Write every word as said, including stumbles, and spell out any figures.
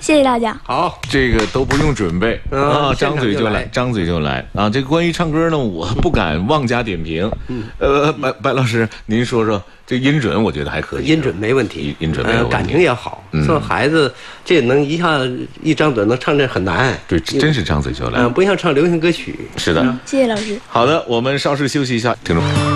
谢谢大家。 好， 这个都不用准备啊，张嘴就来，张嘴就来啊！这关于唱歌呢，我不敢妄加点评。嗯，呃，白白老师，您说说这音准，我觉得还可以， 音准没问题， 音准没有问题， 感情也好。这孩子这能一下一张嘴能唱这很难， 对，真是张嘴就来。 嗯，不像唱流行歌曲。 是的， 谢谢老师。 好的，我们稍事休息一下，听众朋友。